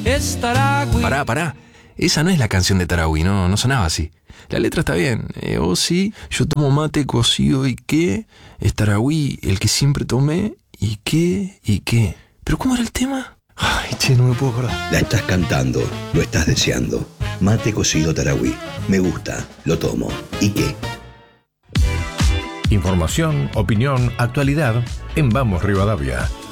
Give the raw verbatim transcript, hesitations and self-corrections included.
es Tarahui. Pará, pará. Esa no es la canción de Tarahui, no, no sonaba así. La letra está bien. Eh, oh, sí, yo tomo mate cocido y qué. Es Tarahui, el que siempre tomé. ¿Y qué? ¿Y qué? ¿Pero cómo era el tema? Ay, che, no me puedo acordar. La estás cantando, lo estás deseando. Mate cocido Tarahui. Me gusta, lo tomo. ¿Y qué? Información, opinión, actualidad en Vamos Rivadavia.